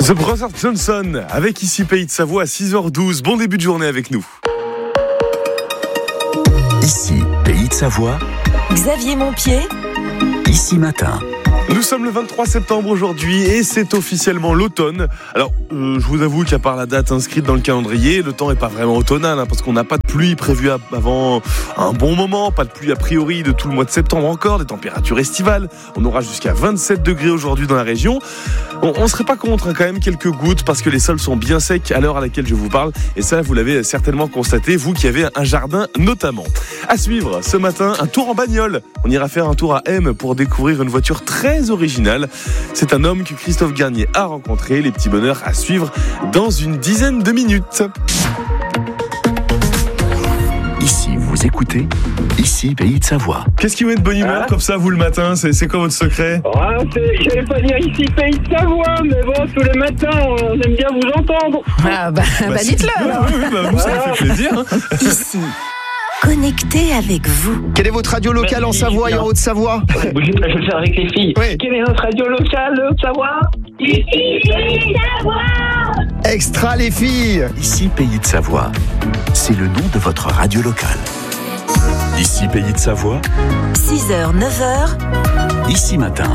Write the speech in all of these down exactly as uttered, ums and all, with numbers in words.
The Brothers Johnson, avec ici Pays de Savoie à six heures douze. Bon début de journée avec nous. Ici Pays de Savoie. Xavier Montpied. Ici Matin. Nous sommes le vingt-trois septembre aujourd'hui et c'est officiellement l'automne. Alors, euh, je vous avoue qu'à part la date inscrite dans le calendrier, le temps n'est pas vraiment automnal, hein, parce qu'on n'a pas de pluie prévue avant un bon moment, pas de pluie a priori de tout le mois de septembre encore, des températures estivales. On aura jusqu'à vingt-sept degrés aujourd'hui dans la région. On ne serait pas contre hein, quand même quelques gouttes parce que les sols sont bien secs à l'heure à laquelle je vous parle. Et ça, vous l'avez certainement constaté, vous qui avez un jardin notamment. À suivre ce matin, un tour en bagnole. On ira faire un tour à M pour découvrir une voiture très original. C'est un homme que Christophe Garnier a rencontré. Les petits bonheurs à suivre dans une dizaine de minutes. Ici, vous écoutez Ici, Pays de Savoie. Qu'est-ce qui vous met de bonne humeur Ah. comme ça, vous, le matin? C'est, c'est quoi votre secret? Ah, c'est, j'allais pas dire ici Pays de Savoie, mais bon, tous les matins, on aime bien vous entendre. Ah bah, bah, Bah, dites-le c'est- alors. Oui, oui, bah, nous, ça nous fait plaisir. hein. Ici, connecté avec vous. Quelle est votre radio locale en Merci, Savoie et en bien. Haute-Savoie? Je vais le faire avec les filles. Oui. Quelle est notre radio locale, Savoie? Ici Pays de Savoie. Extra les filles. Ici, Pays de Savoie. C'est le nom de votre radio locale. Ici, Pays de Savoie. six heures, neuf heures, Ici Matin.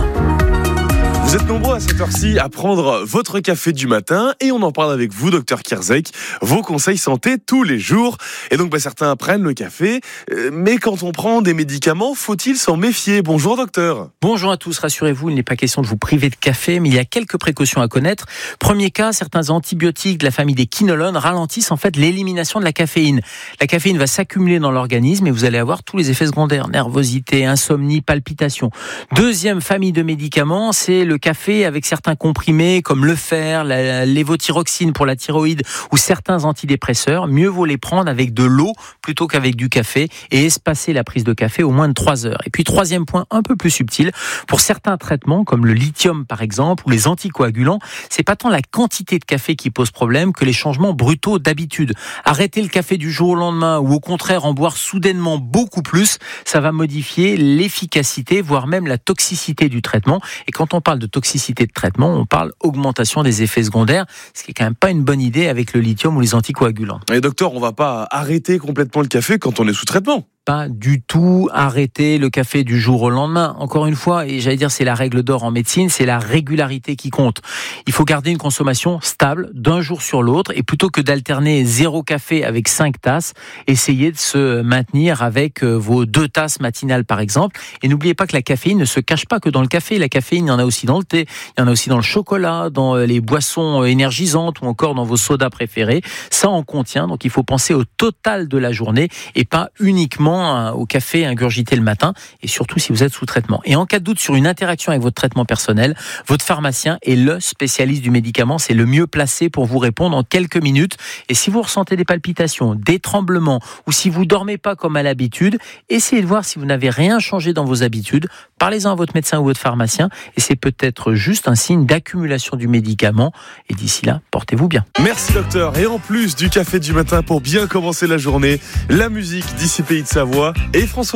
Vous êtes nombreux à cette heure-ci à prendre votre café du matin et on en parle avec vous, docteur Kierzek, vos conseils santé tous les jours. Et donc bah, certains prennent le café, euh, mais quand on prend des médicaments, faut-il s'en méfier? Bonjour docteur. Bonjour à tous, rassurez-vous, il n'est pas question de vous priver de café, mais il y a quelques précautions à connaître. Premier cas, certains antibiotiques de la famille des quinolones ralentissent en fait l'élimination de la caféine. La caféine va s'accumuler dans l'organisme et vous allez avoir tous les effets secondaires, nervosité, insomnie, palpitations. Deuxième famille de médicaments, c'est le café avec certains comprimés comme le fer, la lévothyroxine pour la thyroïde ou certains antidépresseurs. Mieux vaut les prendre avec de l'eau plutôt qu'avec du café et espacer la prise de café au moins de trois heures. Et puis troisième point un peu plus subtil, pour certains traitements comme le lithium par exemple ou les anticoagulants, c'est pas tant la quantité de café qui pose problème que les changements brutaux d'habitude. Arrêter le café du jour au lendemain ou au contraire en boire soudainement beaucoup plus, ça va modifier l'efficacité voire même la toxicité du traitement. Et quand on parle de toxicité de traitement, on parle augmentation des effets secondaires, ce qui est quand même pas une bonne idée avec le lithium ou les anticoagulants. Et docteur, on va pas arrêter complètement le café quand on est sous traitement. Pas du tout arrêter le café du jour au lendemain. Encore une fois, et j'allais dire c'est la règle d'or en médecine, c'est la régularité qui compte. Il faut garder une consommation stable d'un jour sur l'autre et plutôt que d'alterner zéro café avec cinq tasses, essayez de se maintenir avec vos deux tasses matinales par exemple. Et n'oubliez pas que la caféine ne se cache pas que dans le café. La caféine, il y en a aussi dans le thé, il y en a aussi dans le chocolat, dans les boissons énergisantes ou encore dans vos sodas préférés. Ça en contient, donc il faut penser au total de la journée et pas uniquement au café ingurgité le matin et surtout si vous êtes sous traitement. Et en cas de doute sur une interaction avec votre traitement personnel, votre pharmacien est le spécialiste du médicament, c'est le mieux placé pour vous répondre en quelques minutes. Et si vous ressentez des palpitations, des tremblements ou si vous dormez pas comme à l'habitude, essayez de voir si vous n'avez rien changé dans vos habitudes. Parlez-en à votre médecin ou votre pharmacien et c'est peut-être juste un signe d'accumulation du médicament. Et d'ici là, portez-vous bien. Merci docteur. Et en plus du café du matin pour bien commencer la journée, la musique d'ici Pays de Savoie et François